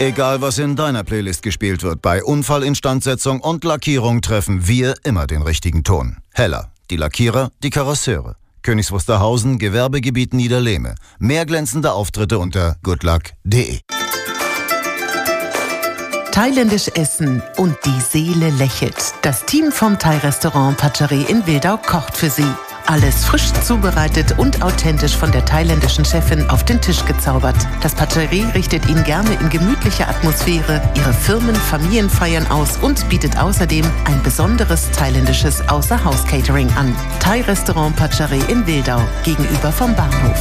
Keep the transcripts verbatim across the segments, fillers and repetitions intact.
Egal, was in deiner Playlist gespielt wird, bei Unfallinstandsetzung und Lackierung treffen wir immer den richtigen Ton. Heller, die Lackierer, die Karosseure. Königs Wusterhausen, Gewerbegebiet Niederlehme. Mehr glänzende Auftritte unter goodluck punkt de. Thailändisch essen und die Seele lächelt. Das Team vom Thai-Restaurant Pacharie in Wildau kocht für Sie. Alles frisch zubereitet und authentisch von der thailändischen Chefin auf den Tisch gezaubert. Das Pacharie richtet Ihnen gerne in gemütlicher Atmosphäre Ihre Firmen-Familienfeiern aus und bietet außerdem ein besonderes thailändisches Außerhaus-Catering an. Thai-Restaurant Pacharie in Wildau, gegenüber vom Bahnhof.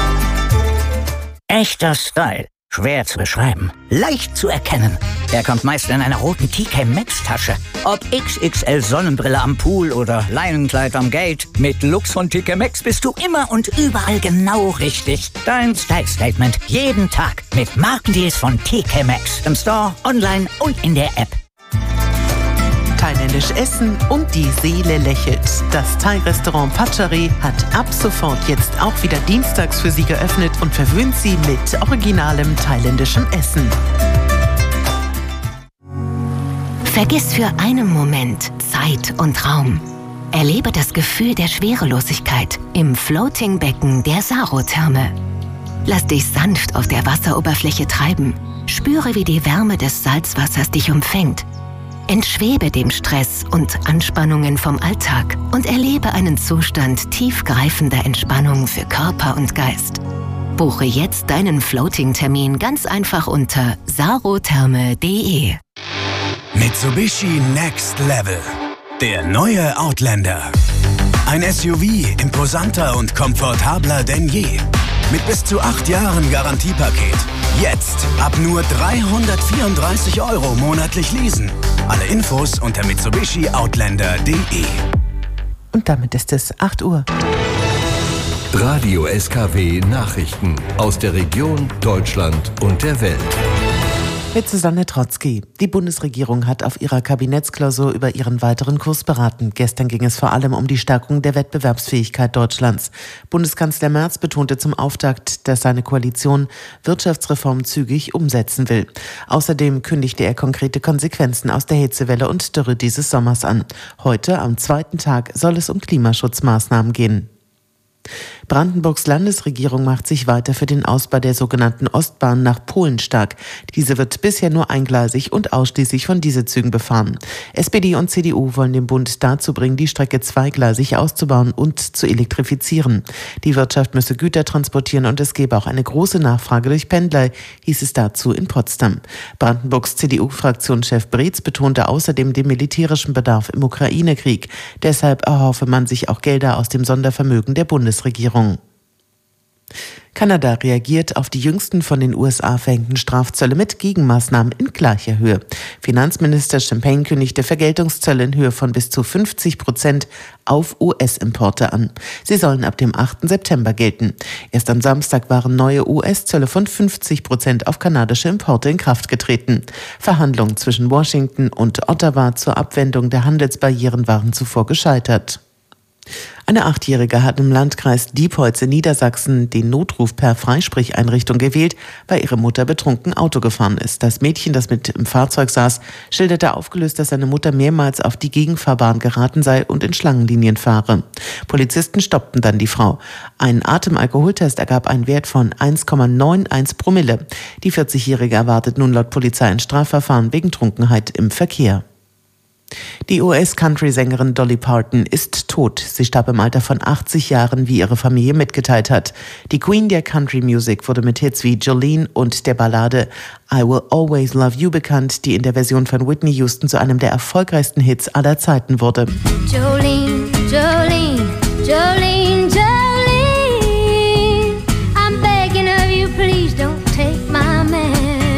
Echter Style. Schwer zu beschreiben, leicht zu erkennen. Er kommt meist in einer roten T K Maxx Tasche. Ob X X L Sonnenbrille am Pool oder Leinenkleid am Gate, mit Lux von T K Maxx bist du immer und überall genau richtig. Dein Style-Statement jeden Tag mit Markendeals von T K Maxx. Im Store, online und in der App. Thailändisch essen und die Seele lächelt. Das Thai-Restaurant Pacharie hat ab sofort jetzt auch wieder dienstags für Sie geöffnet und verwöhnt Sie mit originalem thailändischem Essen. Vergiss für einen Moment Zeit und Raum. Erlebe das Gefühl der Schwerelosigkeit im Floating-Becken der Sarotherme. Lass dich sanft auf der Wasseroberfläche treiben. Spüre, wie die Wärme des Salzwassers dich umfängt. Entschwebe dem Stress und Anspannungen vom Alltag und erlebe einen Zustand tiefgreifender Entspannung für Körper und Geist. Buche jetzt deinen Floating-Termin ganz einfach unter sarotherme punkt de. Mitsubishi Next Level. Der neue Outlander. Ein S U V imposanter und komfortabler denn je. Mit bis zu acht Jahren Garantiepaket. Jetzt ab nur dreihundertvierunddreißig Euro monatlich leasen. Alle Infos unter mitsubishi outlander punkt de. Und damit ist es acht Uhr. Radio S K W Nachrichten aus der Region, Deutschland und der Welt. Mit Susanne Trotzki. Die Bundesregierung hat auf ihrer Kabinettsklausur über ihren weiteren Kurs beraten. Gestern ging es vor allem um die Stärkung der Wettbewerbsfähigkeit Deutschlands. Bundeskanzler Merz betonte zum Auftakt, dass seine Koalition Wirtschaftsreformen zügig umsetzen will. Außerdem kündigte er konkrete Konsequenzen aus der Hitzewelle und Dürre dieses Sommers an. Heute, am zweiten Tag, soll es um Klimaschutzmaßnahmen gehen. Brandenburgs Landesregierung macht sich weiter für den Ausbau der sogenannten Ostbahn nach Polen stark. Diese wird bisher nur eingleisig und ausschließlich von Dieselzügen befahren. S P D und C D U wollen den Bund dazu bringen, die Strecke zweigleisig auszubauen und zu elektrifizieren. Die Wirtschaft müsse Güter transportieren und es gebe auch eine große Nachfrage durch Pendler, hieß es dazu in Potsdam. Brandenburgs C D U-Fraktionschef Breetz betonte außerdem den militärischen Bedarf im Ukraine-Krieg. Deshalb erhoffe man sich auch Gelder aus dem Sondervermögen der Bundesregierung. Kanada reagiert auf die jüngsten von den U S A verhängten Strafzölle mit Gegenmaßnahmen in gleicher Höhe. Finanzminister Champagne kündigte Vergeltungszölle in Höhe von bis zu fünfzig Prozent auf U S-Importe an. Sie sollen ab dem achten September gelten. Erst am Samstag waren neue U S-Zölle von fünfzig Prozent auf kanadische Importe in Kraft getreten. Verhandlungen zwischen Washington und Ottawa zur Abwendung der Handelsbarrieren waren zuvor gescheitert. Eine Achtjährige hat im Landkreis Diepholz in Niedersachsen den Notruf per Freisprecheinrichtung gewählt, weil ihre Mutter betrunken Auto gefahren ist. Das Mädchen, das mit im Fahrzeug saß, schilderte aufgelöst, dass seine Mutter mehrmals auf die Gegenfahrbahn geraten sei und in Schlangenlinien fahre. Polizisten stoppten dann die Frau. Ein Atemalkoholtest ergab einen Wert von eins Komma einundneunzig Promille. Die vierzigjährige erwartet nun laut Polizei ein Strafverfahren wegen Trunkenheit im Verkehr. Die U S-Country-Sängerin Dolly Parton ist tot. Sie starb im Alter von achtzig Jahren, wie ihre Familie mitgeteilt hat. Die Queen der Country Music wurde mit Hits wie Jolene und der Ballade I Will Always Love You bekannt, die in der Version von Whitney Houston zu einem der erfolgreichsten Hits aller Zeiten wurde. Jolene, Jolene, Jolene, Jolene, I'm begging of you, please don't take my man.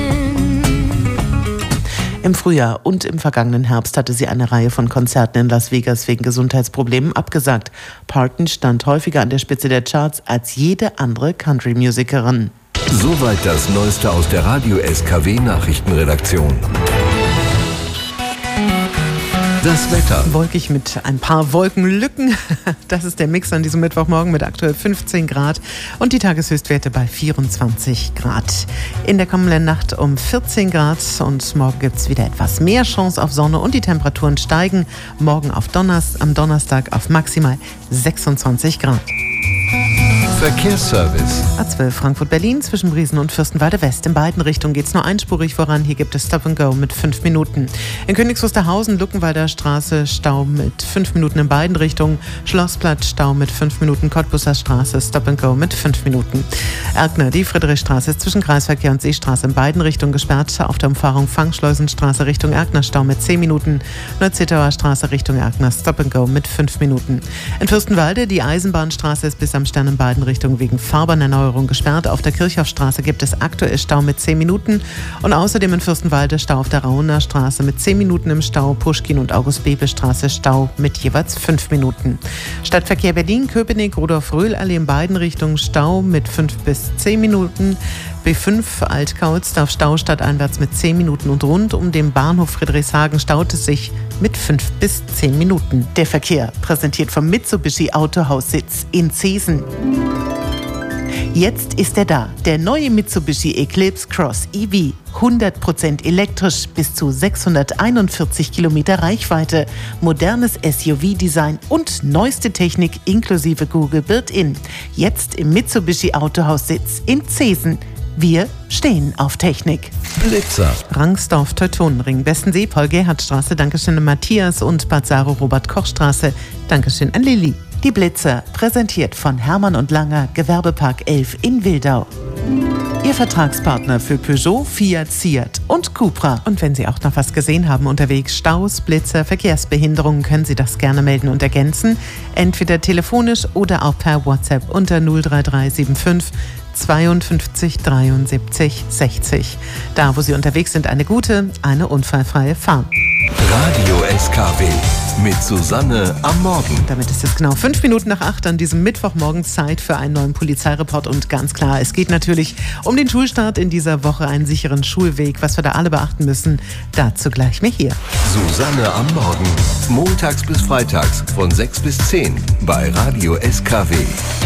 Im Frühjahr und im vergangenen Herbst hatte sie eine Reihe von Konzerten in Las Vegas wegen Gesundheitsproblemen abgesagt. Parton stand häufiger an der Spitze der Charts als jede andere Country-Musikerin. Soweit das Neueste aus der Radio S K W Nachrichtenredaktion. Das Wetter. Wolkig mit ein paar Wolkenlücken. Das ist der Mix an diesem Mittwochmorgen mit aktuell fünfzehn Grad und die Tageshöchstwerte bei vierundzwanzig Grad. In der kommenden Nacht um vierzehn Grad und morgen gibt es wieder etwas mehr Chance auf Sonne und die Temperaturen steigen. Morgen auf Donnerstag, am Donnerstag auf maximal sechsundzwanzig Grad. Verkehrsservice. A zwölf Frankfurt-Berlin zwischen Briesen und Fürstenwalde West. In beiden Richtungen geht es nur einspurig voran. Hier gibt es Stop and Go mit fünf Minuten. In Königs Wusterhausen, Luckenwalder Straße, Stau mit fünf Minuten in beiden Richtungen. Schlossplatz, Stau mit fünf Minuten. Cottbusser Straße, Stop and Go mit fünf Minuten. Erkner, die Friedrichstraße ist zwischen Kreisverkehr und Seestraße in beiden Richtungen gesperrt. Auf der Umfahrung Fangschleusenstraße Richtung Erkner, Stau mit zehn Minuten. Nord-Zittauer Straße Richtung Erkner, Stop and Go mit fünf Minuten. In Fürstenwalde, die Eisenbahnstraße ist bis am Stern in beiden Richtungen wegen Fahrbahnerneuerung gesperrt. Auf der Kirchhoffstraße gibt es aktuell Stau mit zehn Minuten und außerdem in Fürstenwalde Stau auf der Rauner Straße mit zehn Minuten im Stau, Puschkin und August-Bebel-Straße Stau mit jeweils fünf Minuten. Stadtverkehr Berlin, Köpenick, Rudolf-Röhl-Allee in beiden Richtungen Stau mit fünf bis zehn Minuten. B fünf Altkauz darf Stau stadteinwärts mit zehn Minuten und rund um den Bahnhof Friedrichshagen staut es sich mit fünf bis zehn Minuten. Der Verkehr präsentiert vom Mitsubishi Autohaussitz in Zeesen. Jetzt ist er da, der neue Mitsubishi Eclipse Cross E V. hundert Prozent elektrisch, bis zu sechshunderteinundvierzig Kilometer Reichweite, modernes S U V-Design und neueste Technik inklusive Google Built-In. Jetzt im Mitsubishi Autohaussitz in Zeesen. Wir stehen auf Technik. Blitzer. Rangsdorf, Teutonenring, Bestensee, Paul-Gerhardt-Straße, Dankeschön an Matthias und Bad Saro, Robert-Koch-Straße, Dankeschön an Lilly. Die Blitzer, präsentiert von Hermann und Langer, Gewerbepark elf in Wildau. Ihr Vertragspartner für Peugeot, Fiat, Seat und Cupra. Und wenn Sie auch noch was gesehen haben unterwegs, Staus, Blitzer, Verkehrsbehinderungen, können Sie das gerne melden und ergänzen. Entweder telefonisch oder auch per WhatsApp unter null drei drei sieben fünf zweiundfünfzig dreiundsiebzig sechzig. Da, wo Sie unterwegs sind, eine gute, eine unfallfreie Fahrt. Radio S K W mit Susanne am Morgen. Damit ist es genau fünf Minuten nach acht an diesem Mittwochmorgen Zeit für einen neuen Polizeireport. Und ganz klar, es geht natürlich um den Schulstart in dieser Woche, einen sicheren Schulweg. Was wir da alle beachten müssen, dazu gleich mehr hier. Susanne am Morgen. Montags bis freitags von sechs bis zehn bei Radio S K W.